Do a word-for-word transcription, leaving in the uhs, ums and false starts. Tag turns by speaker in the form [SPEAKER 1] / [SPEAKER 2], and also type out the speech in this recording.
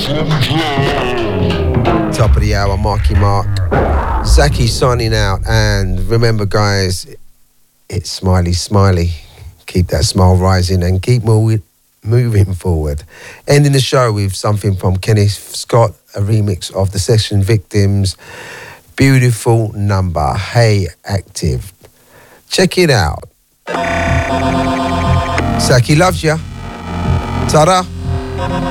[SPEAKER 1] Top of the hour, Marky Mark. Zaki signing out. And remember, guys, it's Smiley Smiley. Keep that smile rising and keep moving, moving forward. Ending the show with something from Kenneth Scott, a remix of the Session Victims' beautiful number, Hey Active. Check it out. Zaki loves ya. Ta-da.